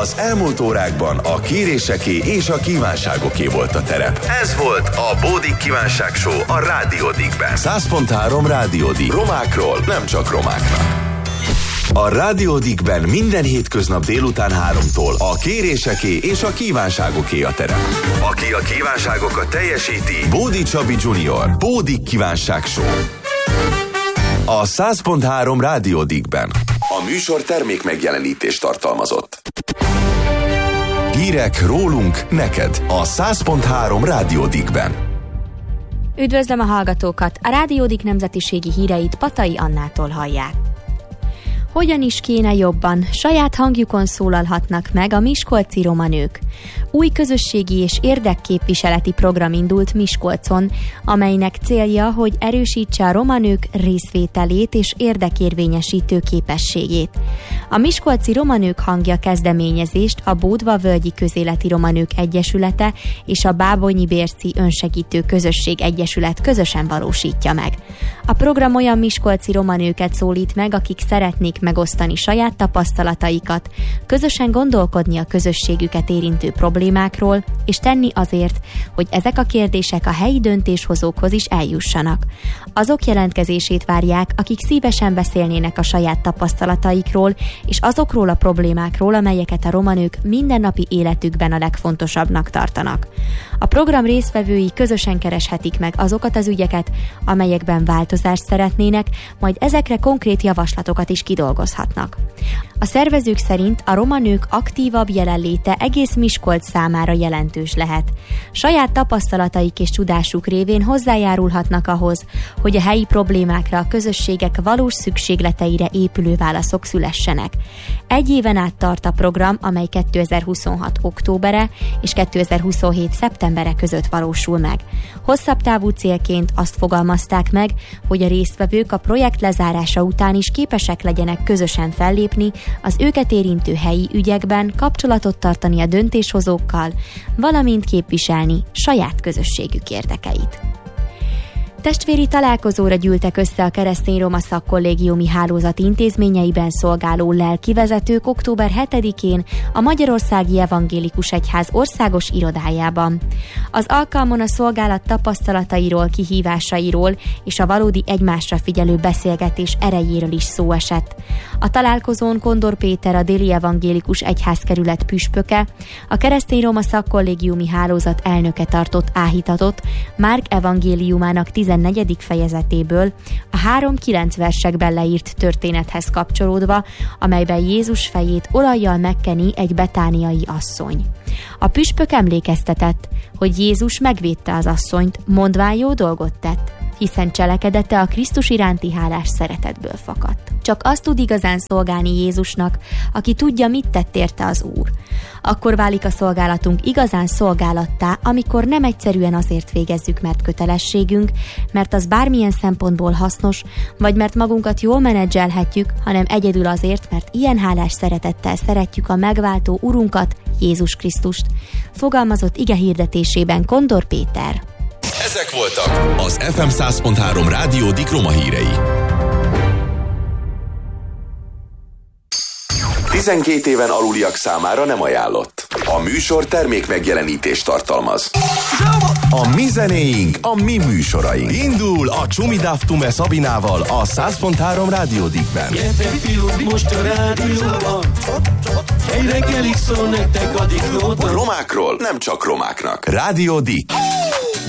Az elmúlt órákban a kéréseké és a kívánságoké volt a terep. Ez volt a Bódik Kívánság Show a Rádió Dickben. 100.3 Rádió Dick. Romákról, nem csak romáknak. A Rádió Dickben minden hétköznap délután 3-tól a kéréseké és a kívánságoké a terep. Aki a kívánságokat teljesíti, Bódi Csabi Junior. Bódik Kívánság Show. A 100.3 Rádió Dickben. A műsor termék megjelenítést tartalmazott. Hírek rólunk neked a 100.3 Rádió Dickben. Üdvözlöm a hallgatókat! A Rádió Dick nemzetiségi híreit Patai Annától hallják. Hogyan is kéne jobban? Saját hangjukon szólalhatnak meg a miskolci roma nők. Új közösségi és érdekképviseleti program indult Miskolcon, amelynek célja, hogy erősítse a roma nők részvételét és érdekérvényesítő képességét. A Miskolci Roma Nők Hangja kezdeményezést a Bódva-völgyi Közéleti Roma Nők Egyesülete és a Bábonyi-Bérci Önsegítő Közösség Egyesület közösen valósítja meg. A program olyan miskolci roma nőket szólít meg, akik szeretnék megosztani saját tapasztalataikat, közösen gondolkodni a közösségüket érintő problémákról, és tenni azért, hogy ezek a kérdések a helyi döntéshozókhoz is eljussanak. Azok jelentkezését várják, akik szívesen beszélnének a saját tapasztalataikról, és azokról a problémákról, amelyeket a roma nők mindennapi életükben a legfontosabbnak tartanak. A program résztvevői közösen kereshetik meg azokat az ügyeket, amelyekben változást szeretnének, majd ezekre konkrét javaslatokat is kidolgozhatnak. A szervezők szerint a roma nők aktívabb jelenléte egész Miskolc számára jelentős lehet. Saját tapasztalataik és tudásuk révén hozzájárulhatnak ahhoz, hogy a helyi problémákra, a közösségek valós szükségleteire épülő válaszok szülessenek. Egy éven át tart a program, amely 2026. októbere és 2027. szeptembere között valósul meg. Hosszabb távú célként azt fogalmazták meg, hogy a résztvevők a projekt lezárása után is képesek legyenek közösen fellépni az őket érintő helyi ügyekben, kapcsolatot tartani a döntéshozókkal, valamint képviselni saját közösségük érdekeit. Testvéri találkozóra gyűltek össze a keresztény roma szakkollégiumi hálózat intézményeiben szolgáló lelkivezetők október 7-én a Magyarországi Evangélikus Egyház országos irodájában. Az alkalmon a szolgálat tapasztalatairól, kihívásairól és a valódi egymásra figyelő beszélgetés erejéről is szó esett. A találkozón Kondor Péter, a Déli Evangélikus Egyházkerület püspöke, a keresztény roma szakkollégiumi hálózat elnöke tartott áhítatot Márk evangéliumának 14. fejezetéből, a 3-9 versekben leírt történethez kapcsolódva, amelyben Jézus fejét olajjal megkeni egy betániai asszony. A püspök emlékeztetett, hogy Jézus megvédte az asszonyt, mondván jó dolgot tett, hiszen cselekedete a Krisztus iránti hálás szeretetből fakadt. Csak azt tud igazán szolgálni Jézusnak, aki tudja, mit tett érte az Úr. Akkor válik a szolgálatunk igazán szolgálattá, amikor nem egyszerűen azért végezzük, mert kötelességünk, mert az bármilyen szempontból hasznos, vagy mert magunkat jól menedzselhetjük, hanem egyedül azért, mert ilyen hálás szeretettel szeretjük a megváltó Urunkat, Jézus Krisztust. Fogalmazott igehirdetésében Kondor Péter. Ezek voltak az FM 100.3 Rádió Dick roma hírei. 12 éven aluliak számára nem ajánlott. A műsor termék megjelenítést tartalmaz. A mi zenéink, a mi műsoraink. Indul a Csumi Daftume Szabinával a 100.3 Rádió Dickben. Gyertek fiúk, most a rádióban. Egy reggelig szól nektek a Dick Nóta. Romákról, nem csak romáknak. Rádió Dick.